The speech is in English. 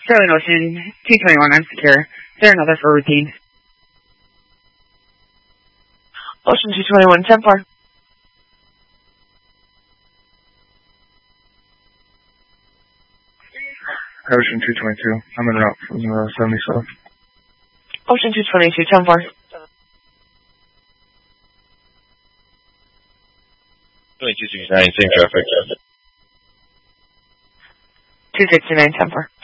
Sterling Ocean, 221, I'm secure. Is there another for routine? Ocean 221, 10-4. Ocean 222, I'm en route from 77. Ocean 222, 10-4. 2269, same traffic. 269, 10-4.